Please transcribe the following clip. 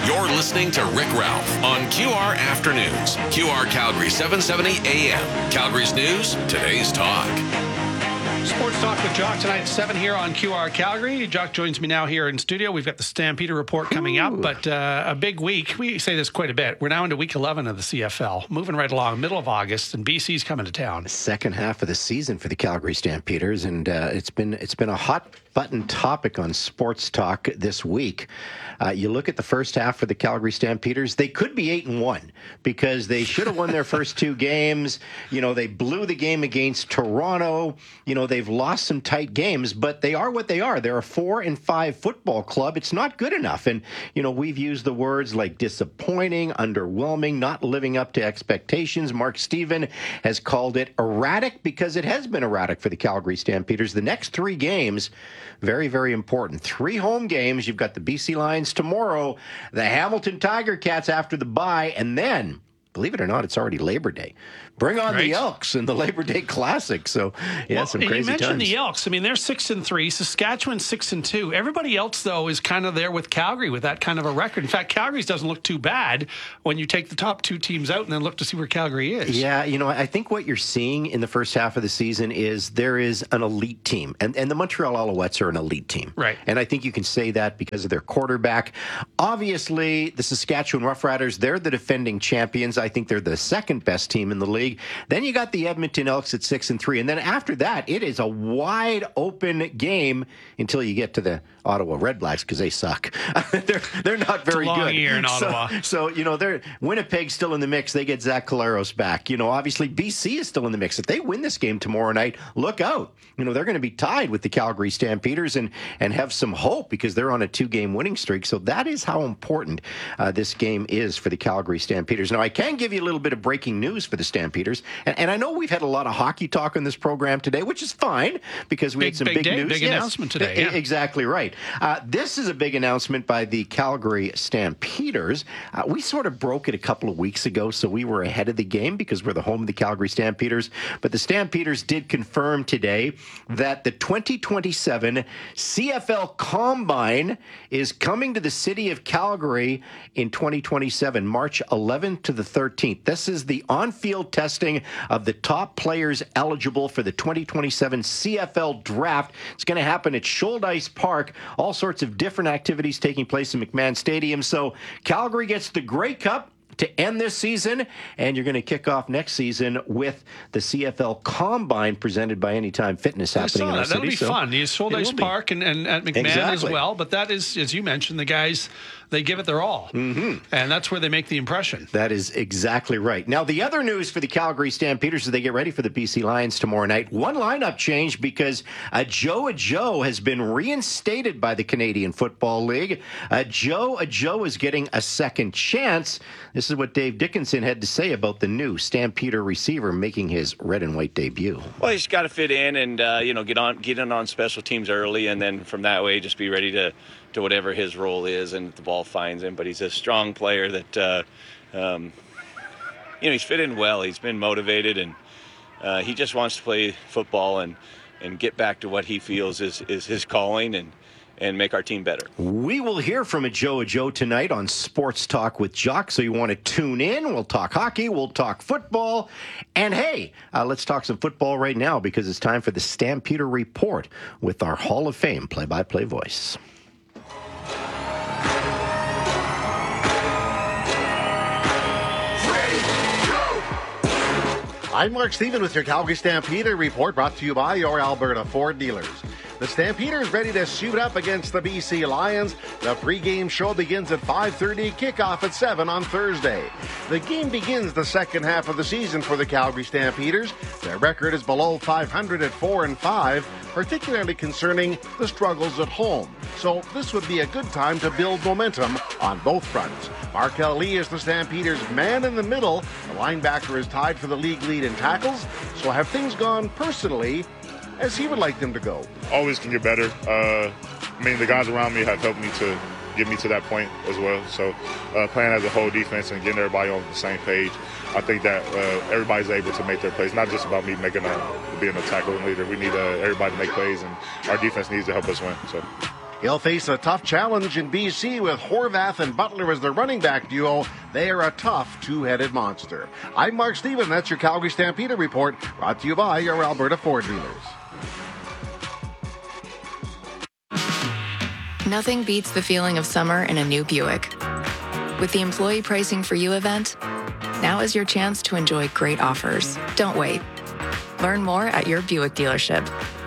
You're listening to Rick Ralph on QR Afternoons. QR Calgary 770 AM. Calgary's news, today's talk. Sports Talk with Jock tonight at 7 here on QR Calgary. Jock joins me now here in studio. We've got the Stampeder Report coming up, but a big week. We say this quite a bit. We're now into week 11 of the CFL, moving right along, middle of August, and BC's coming to town. Second half of the season for the Calgary Stampeders, and it's been a hot button topic on Sports Talk this week. You look at the first half for the Calgary Stampeders, they could be 8-1 because they should have won their first two games. You know, they blew the game against Toronto. You know, they've lost some tight games, but they are what they are. They're a 4-5 football club. It's not good enough. And, you know, we've used the words like disappointing, underwhelming, not living up to expectations. Mark Steven has called it erratic because it has been erratic for the Calgary Stampeders. The next three games, very, very important. 3 home games. You've got the BC Lions tomorrow, the Hamilton Tiger Cats after the bye, and then, believe it or not, it's already Labor Day. Bring on the Elks in the Labor Day Classic. So, yeah, some crazy times. You mentioned the Elks. I mean, they're 6-3. Saskatchewan 6-2. Everybody else, though, is kind of there with Calgary with that kind of a record. In fact, Calgary's doesn't look too bad when you take the top two teams out and then look to see where Calgary is. Yeah, you know, I think what you're seeing in the first half of the season is there is an elite team. And the Montreal Alouettes are an elite team. Right. And I think you can say that because of their quarterback. Obviously, the Saskatchewan Roughriders, they're the defending champions. I think they're the second best team in the league. Then you got the Edmonton Elks at 6-3. And then after that, it is a wide open game until you get to the Ottawa Redblacks because they suck. they're not very it's a long good. year in Ottawa. So you know, Winnipeg's still in the mix. They get Zach Collaros back. You know, obviously BC is still in the mix. If they win this game tomorrow night, look out. You know, they're going to be tied with the Calgary Stampeders and have some hope because they're on a 2-game winning streak. So that is how important this game is for the Calgary Stampeders. Now, I can give you a little bit of breaking news for the Stampeders. And I know we've had a lot of hockey talk on this program today, which is fine because we had some big news. Big announcement today. Yeah. Exactly right. This is a big announcement by the Calgary Stampeders. We sort of broke it a couple of weeks ago, so we were ahead of the game because we're the home of the Calgary Stampeders. But the Stampeders did confirm today that the 2027 CFL Combine is coming to the city of Calgary in 2027, March 11th to the 13th. This is the on-field testing of the top players eligible for the 2027 CFL Draft. It's going to happen at Shoaldice Park. All sorts of different activities taking place in McMahon Stadium. So Calgary gets the Grey Cup to end this season, and you're going to kick off next season with the CFL Combine presented by Anytime Fitness happening in our city. That'll be fun. The Shoaldice Park and at McMahon as well. But that is, as you mentioned, the guys, they give it their all. Mm-hmm. And that's where they make the impression. That is exactly right. Now, the other news for the Calgary Stampeders as they get ready for the BC Lions tomorrow night, one lineup change because Joe has been reinstated by the Canadian Football League. Joe is getting a second chance. This is what Dave Dickinson had to say about the new Stampeder receiver making his red and white debut. Well, he's got to fit in and get in on special teams early, and then from that way just be ready to whatever his role is and the ball finds him. But he's a strong player that he's fit in well. He's been motivated, and he just wants to play football and get back to what he feels is his calling and make our team better. We will hear from a Joe tonight on Sports Talk with Jock, so you want to tune in. We'll talk hockey, we'll talk football, and hey, let's talk some football right now because it's time for the Stampeder Report with our Hall of Fame play-by-play voice. I'm Mark Steven with your Calgary Stampeder Report, brought to you by your Alberta Ford dealers. The Stampeders ready to suit up against the BC Lions. The pregame show begins at 5:30, kickoff at 7 on Thursday. The game begins the second half of the season for the Calgary Stampeders. Their record is below 500 at 4-5, particularly concerning the struggles at home. So this would be a good time to build momentum on both fronts. Markel Lee is the Stampeders' man in the middle. The linebacker is tied for the league lead in tackles. So have things gone personally as he would like them to go? Always can get better. The guys around me have helped me to get me to that point as well. So playing as a whole defense and getting everybody on the same page, I think that everybody's able to make their plays. Not just about me being a tackling leader. We need everybody to make plays, and our defense needs to help us win. So. He'll face a tough challenge in BC with Horvath and Butler as the running back duo. They are a tough two-headed monster. I'm Mark Stephen. That's your Calgary Stampeder report, brought to you by your Alberta Ford dealers. Nothing beats the feeling of summer in a new Buick. With the Employee Pricing for You event, now is your chance to enjoy great offers. Don't wait. Learn more at your Buick dealership.